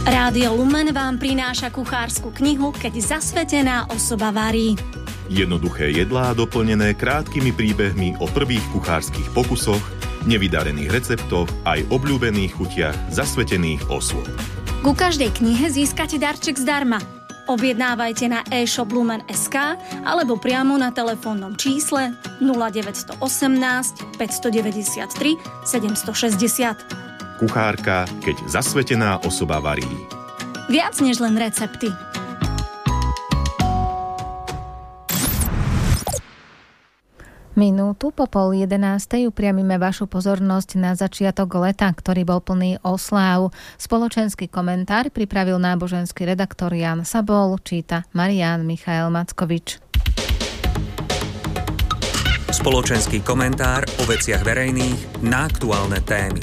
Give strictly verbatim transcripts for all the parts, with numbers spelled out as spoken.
Rádio Lumen vám prináša kuchársku knihu Keď zasvetená osoba varí. Jednoduché jedlá doplnené krátkými príbehmi o prvých kuchárskych pokusoch, nevydarených receptoch aj obľúbených chutiach zasvetených osôb. Ku každej knihe získate darček zdarma. Objednávajte na e-shop lumen bodka es ká alebo priamo na telefónnom čísle nula deväť jedna osem, päť deväť tri, sedem šesť nula. Kuchárka, keď zasvetená osoba varí. Viac než len recepty. Minútu po pol jedenástej upriamime vašu pozornosť na začiatok leta, ktorý bol plný osláv. Spoločenský komentár pripravil náboženský redaktor Jan Sabol, číta Marián Michael Mackovič. Spoločenský komentár o veciach verejných na aktuálne témy.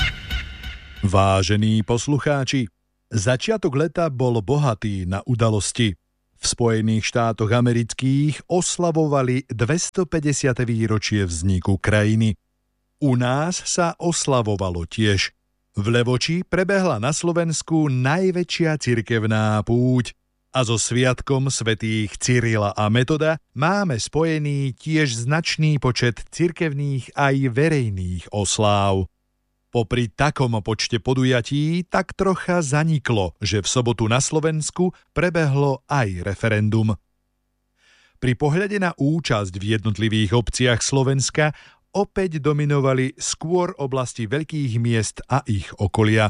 Vážení poslucháči, začiatok leta bol bohatý na udalosti. V Spojených štátoch amerických oslavovali dvestopädesiate výročie vzniku krajiny. U nás sa oslavovalo tiež. V Levoči prebehla na Slovensku najväčšia cirkevná púť a so sviatkom svätých Cyrila a Metoda máme spojený tiež značný počet cirkevných aj verejných osláv. Popri takom počte podujatí tak trocha zaniklo, že v sobotu na Slovensku prebehlo aj referendum. Pri pohľade na účasť v jednotlivých obciach Slovenska opäť dominovali skôr oblasti veľkých miest a ich okolia.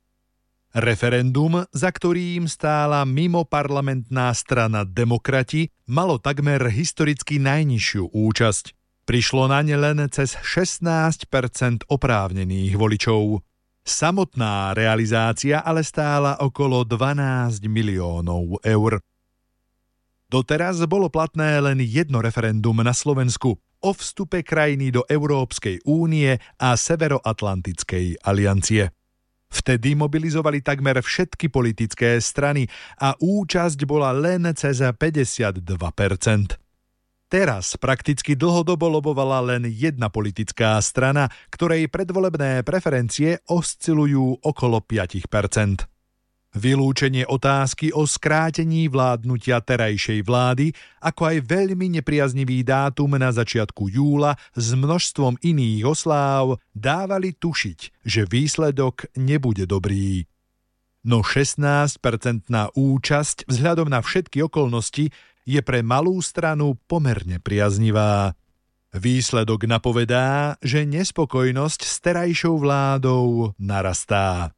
Referendum, za ktorým stála mimoparlamentná strana Demokrati, malo takmer historicky najnižšiu účasť. Prišlo na ne len cez šestnásť percent oprávnených voličov. Samotná realizácia ale stála okolo dvanásť miliónov eur. Doteraz bolo platné len jedno referendum na Slovensku o vstupe krajiny do Európskej únie a Severoatlantickej aliancie. Vtedy mobilizovali takmer všetky politické strany a účasť bola len cez päťdesiatdva percent. Teraz prakticky dlhodobo lobovala len jedna politická strana, ktorej predvolebné preferencie oscilujú okolo päť percent. Vylúčenie otázky o skrátení vládnutia terajšej vlády, ako aj veľmi nepriaznivý dátum na začiatku júla s množstvom iných osláv dávali tušiť, že výsledok nebude dobrý. No šestnásťpercentná účasť vzhľadom na všetky okolnosti je pre malú stranu pomerne priaznivá. Výsledok napovedá, že nespokojnosť s terajšou vládou narastá.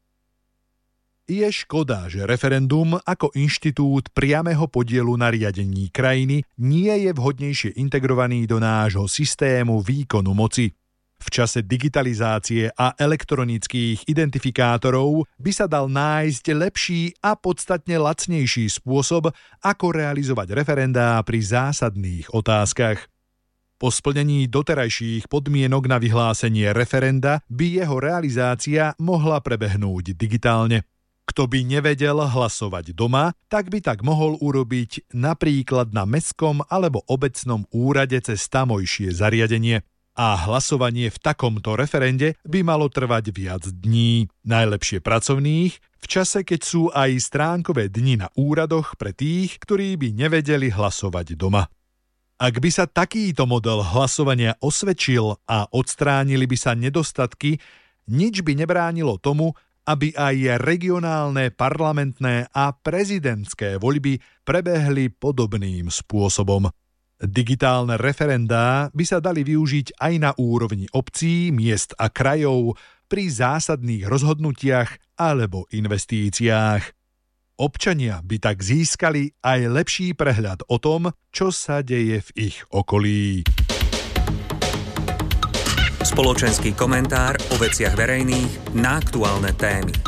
Je škoda, že referendum ako inštitút priameho podielu na riadení krajiny nie je vhodnejšie integrovaný do nášho systému výkonu moci. V čase digitalizácie a elektronických identifikátorov by sa dal nájsť lepší a podstatne lacnejší spôsob, ako realizovať referendá pri zásadných otázkach. Po splnení doterajších podmienok na vyhlásenie referenda by jeho realizácia mohla prebehnúť digitálne. Kto by nevedel hlasovať doma, tak by tak mohol urobiť napríklad na mestskom alebo obecnom úrade cez tamojšie zariadenie. A hlasovanie v takomto referende by malo trvať viac dní, najlepšie pracovných, v čase, keď sú aj stránkové dni na úradoch pre tých, ktorí by nevedeli hlasovať doma. Ak by sa takýto model hlasovania osvedčil a odstránili by sa nedostatky, nič by nebránilo tomu, aby aj regionálne, parlamentné a prezidentské voľby prebehli podobným spôsobom. Digitálne referendá by sa dali využiť aj na úrovni obcí, miest a krajov pri zásadných rozhodnutiach alebo investíciách. Občania by tak získali aj lepší prehľad o tom, čo sa deje v ich okolí. Spoločenský komentár o veciach verejných na aktuálne témy.